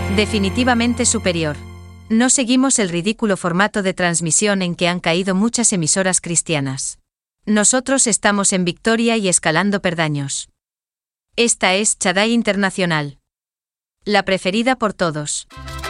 Definitivamente superior. No seguimos el ridículo formato de transmisión en que han caído muchas emisoras cristianas. Nosotros estamos en victoria y escalando peldaños. Esta es Shaddai Internacional. La preferida por todos.